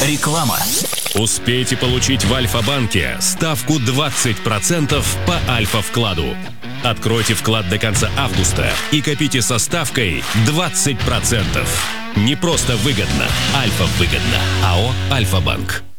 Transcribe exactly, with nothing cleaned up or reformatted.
Реклама. Успейте получить в Альфа-банке ставку двадцать процентов по Альфа-вкладу. Откройте вклад до конца августа и копите со ставкой двадцать процентов. Не просто выгодно, Альфа-выгодно. АО «Альфа-банк».